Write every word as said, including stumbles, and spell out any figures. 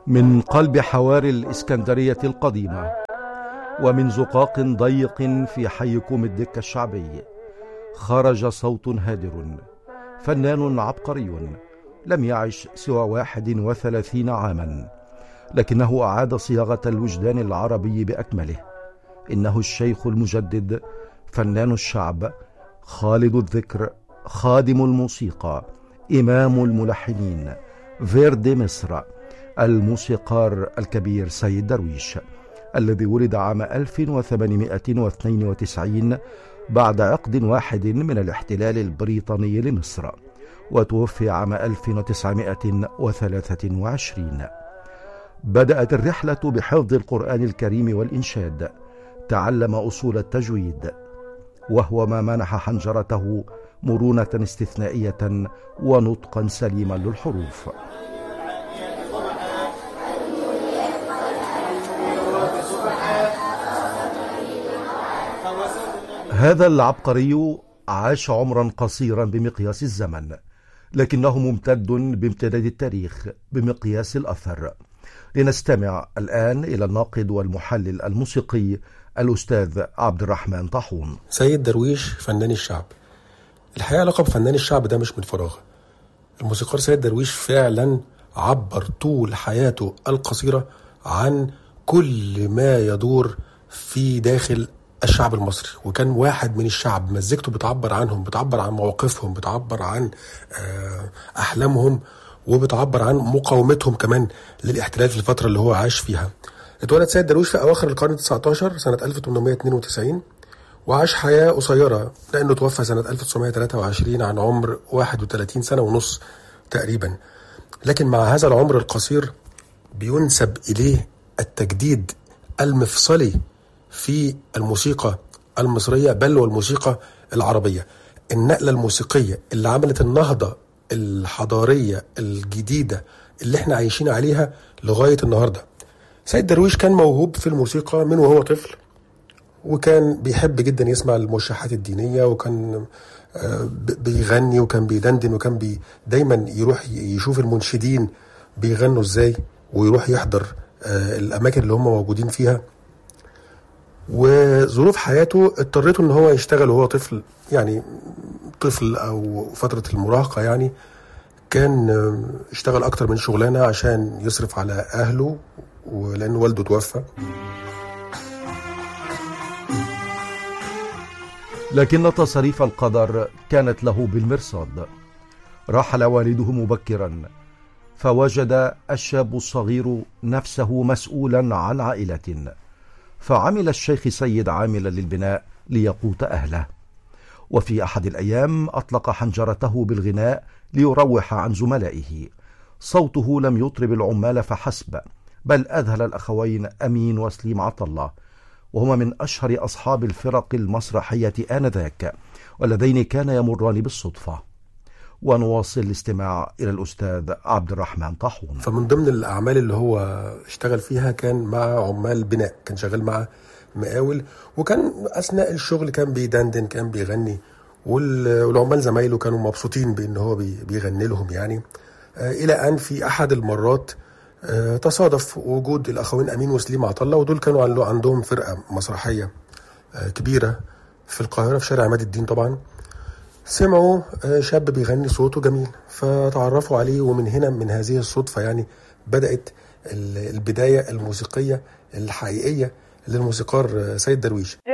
من قلب حواري الإسكندرية القديمة ومن زقاق ضيق في حي كوم الدكة الشعبي خرج صوت هادر، فنان عبقري لم يعش سوى واحد وثلاثين عاما، لكنه أعاد صياغة الوجدان العربي بأكمله. إنه الشيخ المجدد، فنان الشعب، خالد الذكر، خادم الموسيقى، إمام الملحنين، فيردي مصر، الموسيقار الكبير سيد درويش، الذي ولد عام ألف وثمانمائة واثنين وتسعين بعد عقد واحد من الاحتلال البريطاني لمصر، وتوفي عام ألف وتسعمائة وثلاثة وعشرين. بدأت الرحلة بحفظ القرآن الكريم والإنشاد، تعلم أصول التجويد، وهو ما منح حنجرته مرونة استثنائية ونطقا سليما للحروف. هذا العبقري عاش عمرا قصيرا بمقياس الزمن، لكنه ممتد بامتداد التاريخ بمقياس الأثر. لنستمع الآن إلى الناقد والمحلل الموسيقي الأستاذ عبد الرحمن طاحون. سيد درويش فنان الشعب. الحقيقة لقب فنان الشعب ده مش من فراغ. الموسيقار سيد درويش فعلا عبر طول حياته القصيرة عن كل ما يدور في داخل الشعب المصري، وكان واحد من الشعب. مزيكته بتعبر عنهم، بتعبر عن مواقفهم، بتعبر عن أحلامهم، وبتعبر عن مقاومتهم كمان للاحتلال في الفترة اللي هو عاش فيها. اتولد سيد درويش في أواخر القرن التاسع عشر سنة ألف وثمانمائة واثنين وتسعين، وعاش حياة قصيرة لأنه توفى سنة ألف وتسعمائة وثلاثة وعشرين عن عمر واحد وثلاثين سنة ونص تقريبا. لكن مع هذا العمر القصير بينسب إليه التجديد المفصلي في الموسيقى المصرية، بل والموسيقى العربية. النقلة الموسيقية اللي عملت النهضة الحضارية الجديدة اللي احنا عايشين عليها لغاية النهاردة. سيد درويش كان موهوب في الموسيقى من وهو طفل، وكان بيحب جدا يسمع الموشحات الدينية، وكان بيغني وكان بيدندن، وكان بي دايما يروح يشوف المنشدين بيغنوا ازاي، ويروح يحضر الأماكن اللي هم موجودين فيها. وظروف حياته اضطرته ان هو يشتغل وهو طفل، يعني طفل او فترة المراهقة، يعني كان اشتغل اكتر من شغلانة عشان يصرف على اهله، ولان والده توفى. لكن تصاريف القدر كانت له بالمرصاد. رحل والده مبكرا، فوجد الشاب الصغير نفسه مسؤولا عن عائلة، فعمل الشيخ سيد عاملا للبناء ليقوت أهله. وفي أحد الأيام أطلق حنجرته بالغناء ليروح عن زملائه. صوته لم يطرب العمال فحسب، بل أذهل الأخوين أمين وسليم عطلة، وهما من أشهر أصحاب الفرق المسرحية آنذاك، واللذين كان يمران بالصدفة. ونواصل الاستماع إلى الأستاذ عبد الرحمن طاحون. فمن ضمن الأعمال اللي هو اشتغل فيها كان مع عمال بناء، كان شغال مع مقاول، وكان أثناء الشغل كان بيدندن، كان بيغني، والعمال زمايله كانوا مبسوطين بأن هو بيغني لهم يعني. إلى أن في أحد المرات تصادف وجود الأخوين أمين وسليم عطلة، ودول كانوا عندهم فرقة مسرحية كبيرة في القاهرة في شارع عماد الدين. طبعا سمعوا شاب بيغني صوته جميل، فتعرفوا عليه، ومن هنا من هذه الصدفة يعني بدأت البداية الموسيقية الحقيقية للموسيقار سيد درويش.